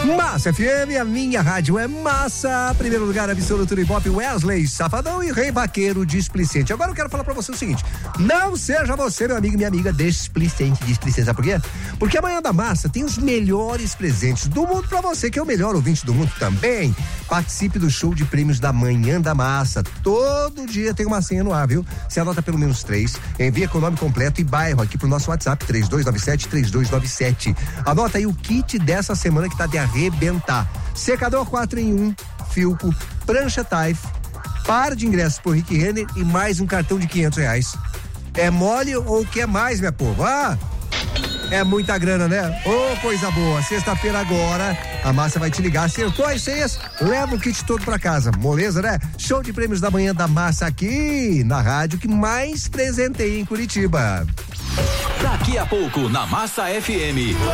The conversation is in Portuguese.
Massa FM, a minha rádio é massa. Primeiro lugar absoluto do Ibope, Wesley Safadão e Rei Vaqueiro displicente. Agora eu quero falar pra você o seguinte: não seja você, meu amigo e minha amiga, displicente. Sabe por quê? Porque amanhã da Massa tem os melhores presentes do mundo pra você, que é o melhor ouvinte do mundo também. Participe do show de prêmios da Manhã da Massa. Todo dia tem uma senha no ar, viu? Você anota pelo menos 3, envia com o nome completo e bairro aqui pro nosso WhatsApp 3297-3297. Anota aí o kit dessa semana que tá de arrebentar: secador 4 em 1, Filco, prancha Taif, par de ingressos por Rick Renner e mais um cartão de R$500. É mole ou quer mais, minha povo? É muita grana, né? Coisa boa. Sexta-feira agora, a Massa vai te ligar. Acertou as senhas? Leva o kit todo pra casa. Moleza, né? Show de prêmios da Manhã da Massa aqui na rádio que mais presenteia em Curitiba. Daqui a pouco, na Massa FM.